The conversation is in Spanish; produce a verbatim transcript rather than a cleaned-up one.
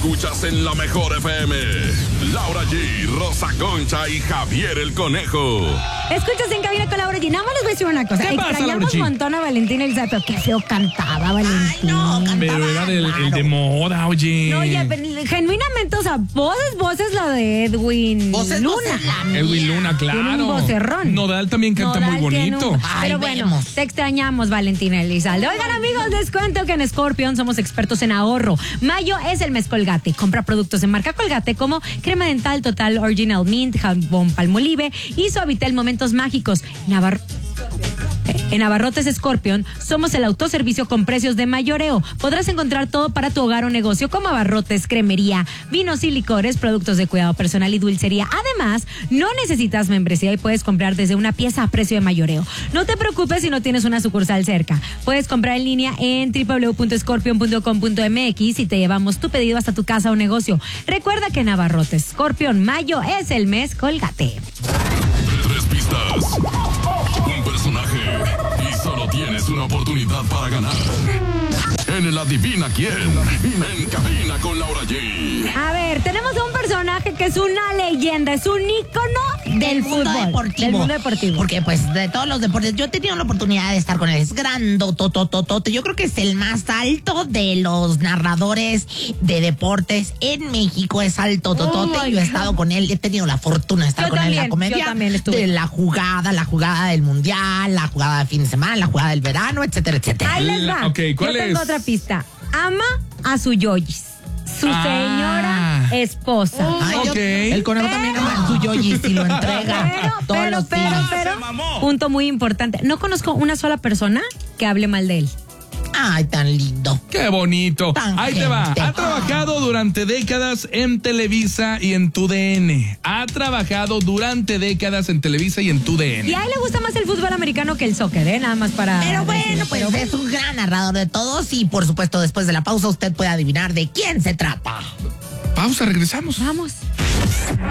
escuchas en la mejor F M. Laura G, Rosa Concha y Javier el Conejo. Escuchas En Cabina con Laura G. Nada más les voy a decir una cosa. ¿Qué pasa, Extrañamos un montón a Valentín Elizalde, pero qué feo cantaba Valentín. Ay, no, cantaba. Pero era del, claro. el de moda, oye. No, ya, pero genuinamente, o sea, voces, voces la de Edwin Voces, Luna. voces, la mía. Edwin Luna, claro. Tiene un vocerrón. Nodal también canta Nodal muy tiene bonito. un- Ay, Pero bueno, vemos. te extrañamos, Valentina Elizalde. Oigan, amigos, les cuento que en Scorpion somos expertos en ahorro. Mayo es el mes Colgate. Compra productos de marca Colgate como crema dental Total Original Mint, jabón Palmolive y Suavitel Momentos Mágicos. Navarro. En Abarrotes Scorpion somos el autoservicio con precios de mayoreo. Podrás encontrar todo para tu hogar o negocio como abarrotes, cremería, vinos y licores, productos de cuidado personal y dulcería. Además, no necesitas membresía y puedes comprar desde una pieza a precio de mayoreo. No te preocupes si no tienes una sucursal cerca. Puedes comprar en línea en doble u doble u doble u punto scorpion punto com punto m x y te llevamos tu pedido hasta tu casa o negocio. Recuerda que en Abarrotes Scorpion, mayo es el mes Colgate. Tres pistas, un personaje y solo tienes una oportunidad para ganar. En el Adivina Quién, en Cabina con Laura G. A ver, tenemos a un personaje que es una leyenda, es un ícono del, mundo fútbol, deportivo. del mundo deportivo. Porque, pues, de todos los deportes, yo he tenido la oportunidad de estar con él. Es grandototototote. Yo creo que es el más alto de los narradores de deportes en México. Es alto totote. Oh, my yo he God. estado con él. He tenido la fortuna de estar Yo con él en la también, comedia. yo también estuve. De la jugada, la jugada del mundial, la jugada de fin de semana, la jugada del verano, etcétera, etcétera. Ahí les va. Ok, ¿cuál Yo tengo es? otra pista. Ama a su yoyis, su Ah. señora esposa. Ay, yo- Ok. el conejo también ama a su yoyis y lo entrega Pero, todos pero, los pero, días. pero, punto muy importante. No conozco una sola persona que hable mal de él. Ay, tan lindo. Qué bonito. Tan Ahí te va. gente. Ha trabajado durante décadas en Televisa y en Tu D N. Ha trabajado durante décadas en Televisa y en Tu D Y N. a él le gusta más el fútbol americano que el soccer, ¿eh? Nada más para... Pero bueno, decirlo. pues Pero es un gran narrador de todos y por supuesto después de la pausa usted puede adivinar de quién se trata. Pausa, regresamos. Vamos.